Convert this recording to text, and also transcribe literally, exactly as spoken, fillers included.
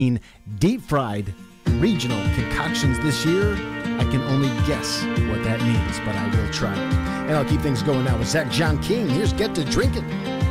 deep-fried regional concoctions this year. I can only guess what that means, but I will try it. And I'll keep things going now with Zach John King. Here's Get to Drinking.